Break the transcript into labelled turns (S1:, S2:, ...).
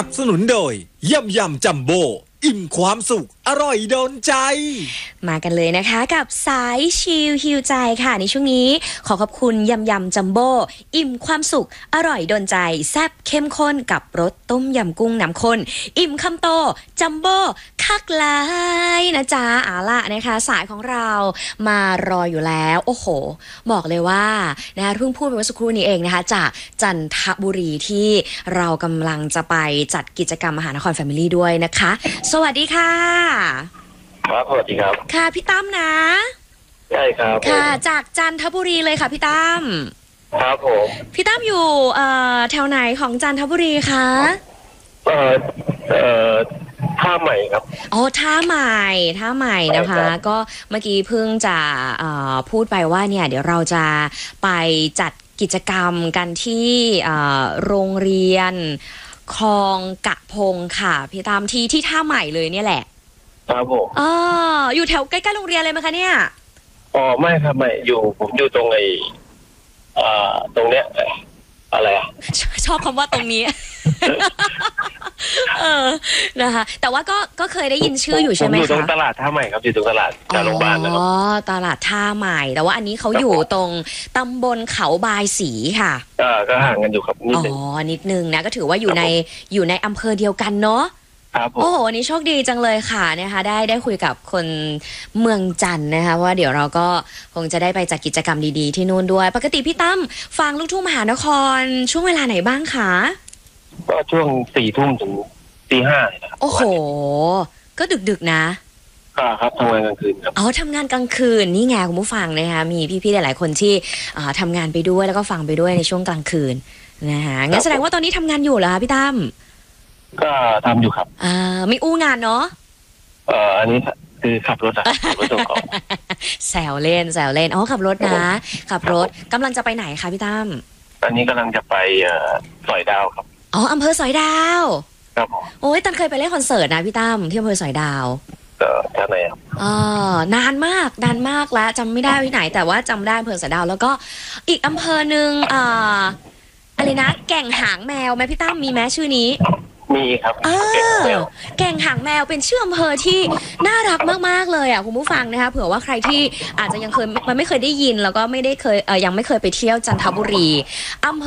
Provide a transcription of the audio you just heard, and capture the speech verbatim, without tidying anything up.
S1: นับสนุนโดยยำยำจัมโบ้อิ่มความสุขอร่อยโดนใจ
S2: มากันเลยนะคะกับสายชิลฮิวใจค่ะในช่วงนี้ขอขอบคุณยำยำจัมโบ้อิ่มความสุขอร่อยโดนใจแซ่บเข้มข้นกับรสต้มยำกุ้งน้ำข้นอิ่มคำโตจัมโบ้คักลายนะจ๊ะเอาล่ะนะคะสายของเรามารออยู่แล้วโอ้โหบอกเลยว่านะเพิ่งพูดไปเมื่อสักครู่นี้เองนะคะจากจันทบุรีที่เรากำลังจะไปจัดกิจกรรมมหานครแฟมิลี่ด้วยนะคะสวัสดีค่ะ
S3: ครับสวัสดีครับ
S2: ค่ะพี่ตั้มนะ
S3: ใช่ครับ
S2: ค่ะจากจันทบุรีเลยค่ะพี่ตั้ม
S3: ครับผม
S2: พี่ตั้มอยู่เอ่อแถวไหนของจันทบุรีคะ
S3: เอ่อเอ่อท่าใหม่ครับ
S2: อ๋อท่าใหม่ท่าใหม่นะคะก็เมื่อกี้เพิ่งจะเอ่อพูดไปว่าเนี่ยเดี๋ยวเราจะไปจัดกิจกรรมกันที่เอ่อโรงเรียนคลองกะพงค่ะพี่ตั้มที่ที่ท่าใหม่เลยเนี่ยแหละ
S3: ครับผม
S2: อ๋ออยู่แถวใกล้ๆโรงเรียนเลยไหมคะเนี่ย
S3: อ๋อไม่ครับไม่อยู่ผมอยู่ตรงไอ้อ่าตรงเนี้ยอะไรอ่ะ
S2: ชอบคำว่าตรงนี้ เออนะคะแต่ว่าก็ก็เคยได้ยินชื่ออยู่ใช่ไหมคะ
S3: อยู่ตรงตลาดท่าใหม่ครับอยู่ตรงตลาดจาโรงพยาบาลนะครับ
S2: อ๋อตลาดท่าใหม่แต่ว่าอันนี้เขาอยู่ตรงตำบลเขาบายศรีค่ะ
S3: อ่าก็ห่างกันอยู่ครับนิดนึง
S2: อ๋อนิดนึงนะก็ถือว่าอยู่ในอยู่ในอำเภอเดียวกันเนาะโอ้โหวันนี้โชคดีจังเลยค่ะนะคะได้ได้คุยกับคนเมืองจันทร์นะคะว่าเดี๋ยวเราก็คงจะได้ไปจัดกิจกรรมดีๆที่นู่นด้วยปกติพี่ตั้มฟังลูกทุ่งมหานครช่วงเวลาไหนบ้างคะ
S3: ก็ช่วงสี่ทุ่มถึงตีห้า
S2: โอ้โหก็ดึกๆนะ
S3: ค่ะครับทำงานกลางคืนครับ
S2: อ๋อทำงานกลางคืนนี่ไงคุณผู้ฟังนะคะมีพี่ๆหลายๆคนที่ทำงานไปด้วยแล้วก็ฟังไปด้วยในช่วงกลางคืนนะคะงั้นแสดงว่าตอนนี้ทำงานอยู่เหรอคะพี่ตั้ม
S3: ก็ทำอยู่ครับ
S2: อ่าไม่อู้งานเนาะ
S3: เอ่ออันนี้คือขับรถอะขับรถส่งของ
S2: แซวเล่นแซวเล่นอ๋อขับรถนะขับรถกำลังจะไปไหนคะพี่ตั้ม
S3: อันนี้กำลังจะไปเอ่อสอยดาวครับ
S2: อ๋ออำเภอสอยดาว
S3: ครับผม
S2: โอ้ยตันเคยไปเล่นคอนเสิร์ตนะพี่ตั้มที่อำเภอสอยดาว
S3: เออที่ไหนครับ
S2: อ๋อนานมากนานมากแล้วจำไม่ได้ที่ไหนแต่ว่าจำได้อำเภอสอยดาวแล้วก็อีกอำเภอหนึ่งอ่าอะไรนะแก่งหางแมวไหมพี่ตั้มมีไหมชื่อนี้
S3: มีครับ
S2: เออแก่งหางแมวเป็นชื่ออำเภอที่น่ารักมากๆเลยอ่ะคุณผู้ฟังนะคะเผื่อว่าใครที่อาจจะยังเคยมันไม่เคยได้ยินแล้วก็ไม่ได้เคยเออยังไม่เคยไปเที่ยวจันทบุรีอำเภอ